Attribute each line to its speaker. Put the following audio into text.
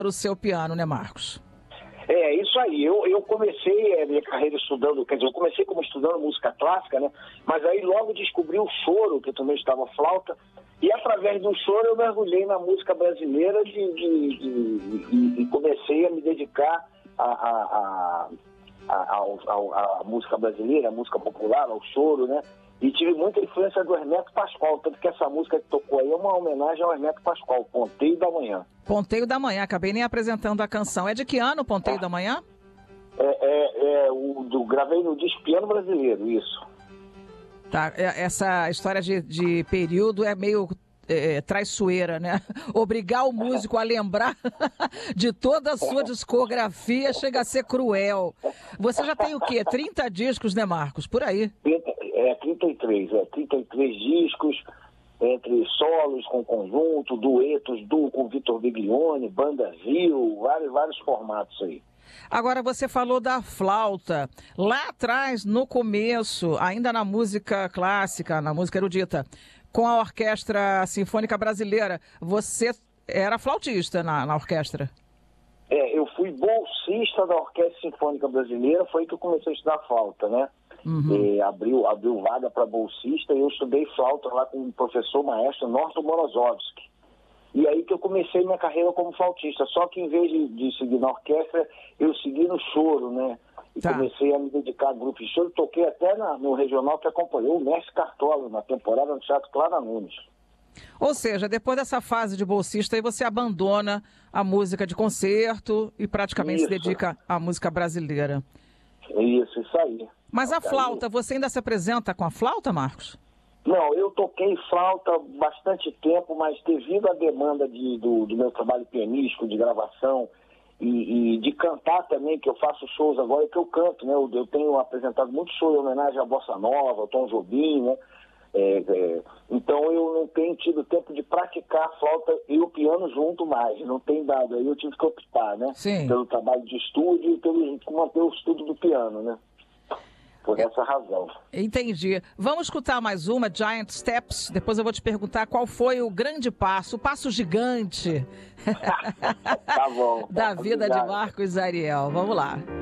Speaker 1: o seu piano, né, Marcos?
Speaker 2: É, isso aí. Eu comecei a minha carreira estudando, quer dizer, eu comecei como estudando música clássica, né? Mas aí logo descobri o choro, que eu também estava flauta, e através do choro eu mergulhei na música brasileira e comecei a me dedicar à música brasileira, à música popular, ao choro, né? E tive muita influência do Hermeto Pascoal, tanto que essa música que tocou aí é uma homenagem ao Hermeto Pascoal, Ponteio da Manhã.
Speaker 1: Ponteio da Manhã, acabei nem apresentando a canção. É de que ano, Ponteio da Manhã?
Speaker 2: Gravei no disco Piano Brasileiro, isso.
Speaker 1: Tá, essa história de período é meio traiçoeira, né? Obrigar o músico a lembrar de toda a sua discografia chega a ser cruel. Você já tem o quê? 30 discos, né, Marcos? Por aí.
Speaker 2: 33 discos, entre solos com conjunto, duetos, duo com Vitor Biglione, banda Zil, vários formatos aí.
Speaker 1: Agora, você falou da flauta. Lá atrás, no começo, ainda na música clássica, na música erudita, com a Orquestra Sinfônica Brasileira, você era flautista na orquestra?
Speaker 2: Eu fui bolsista da Orquestra Sinfônica Brasileira, foi aí que eu comecei a estudar flauta, né? Uhum. Abriu vaga para bolsista e eu estudei flauta lá com o professor maestro Norton Morozowski. E aí que eu comecei minha carreira como flautista, só que em vez de seguir na orquestra, eu segui no choro, né? E comecei a me dedicar a grupo de choro, toquei até no regional que acompanhou o Mestre Cartola na temporada no Teatro Clara Nunes.
Speaker 1: Ou seja, depois dessa fase de bolsista, aí você abandona a música de concerto e praticamente se dedica à música brasileira.
Speaker 2: Isso aí.
Speaker 1: Mas a flauta, você ainda se apresenta com a flauta, Marcos?
Speaker 2: Não, eu toquei flauta bastante tempo, mas devido à demanda do meu trabalho pianístico, de gravação e de cantar também, que eu faço shows agora, que eu canto, né? Eu tenho apresentado muitos shows em homenagem à Bossa Nova, ao Tom Jobim, né? Então eu não tenho tido tempo de praticar a flauta e o piano junto mais, não tem dado, aí eu tive que optar, né?
Speaker 1: Sim.
Speaker 2: Pelo trabalho de estúdio e pelo manter o estudo do piano, né? Por essa razão.
Speaker 1: Entendi. Vamos escutar mais uma, Giant Steps, depois eu vou te perguntar qual foi o grande passo, o passo gigante
Speaker 2: Tá bom.
Speaker 1: da vida de Marcos Ariel. Vamos lá.